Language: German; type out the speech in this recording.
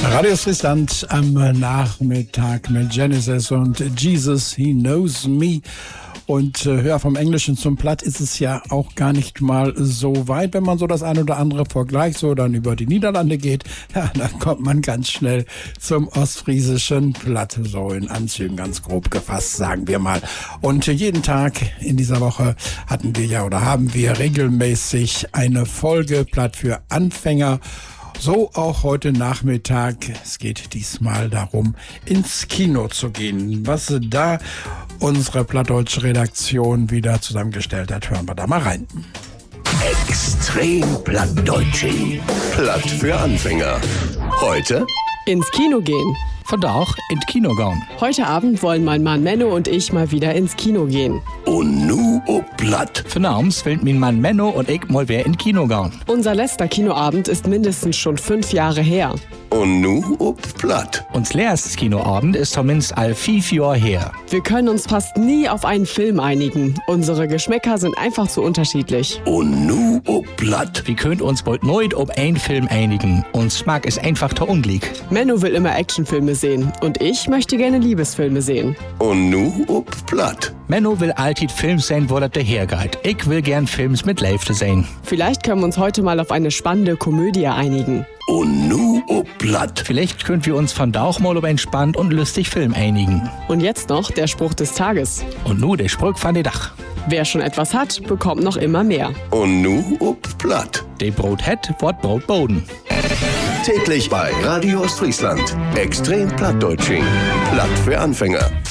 Radio Friesland am Nachmittag mit Genesis und Jesus, He Knows Me. Und vom Englischen zum Platt ist es ja auch gar nicht mal so weit, wenn man so das ein oder andere Vergleich so dann über die Niederlande geht. Ja, dann kommt man ganz schnell zum ostfriesischen Platt, so in Anzügen ganz grob gefasst, sagen wir mal. Und jeden Tag in dieser Woche haben wir regelmäßig eine Folge Platt für Anfänger. So auch heute Nachmittag. Es geht diesmal darum, ins Kino zu gehen. Was da unsere plattdeutsche Redaktion wieder zusammengestellt hat, hören wir da mal rein. Extrem Plattdeutschi. Platt für Anfänger. Heute ins Kino gehen. Vandaag in het Kino gaan. Heute Abend wollen mein Mann Menno und ich mal wieder ins Kino gehen. Und nu op Platt. Vanavond willen mijn man Menno und ich mal weer in het Kino gaan. Unser letzter Kinoabend ist mindestens schon 5 Jahre her. Und nu op Platt. Ons letztes Kinoabend ist zumindest all 5 Jahre her. Wir können uns fast nie auf einen Film einigen. Unsere Geschmäcker sind einfach so unterschiedlich. Und nu op Platt. Wir können uns bald nooit auf einen Film einigen. Uns Geschmack ist einfach te ungleich. Menno will immer Actionfilme sehen und ich möchte gerne Liebesfilme sehen. Und nu op Platt. Menno will altid Films sein, wo das dahergeht. Ich will gern Films mit Leifte sein. Vielleicht können wir uns heute mal auf eine spannende Komödie einigen. Und nu op Platt. Vielleicht können wir uns vandaag mal auf einen spannend und lustig Film einigen. Und jetzt noch der Spruch des Tages. Und nu der Spruch von der Dach. Wer schon etwas hat, bekommt noch immer mehr. Und nu op Platt. Der Brot hat, wird Brot boden. Täglich bei Radio Ostfriesland. Extrem Plattdeutsching. Platt für Anfänger.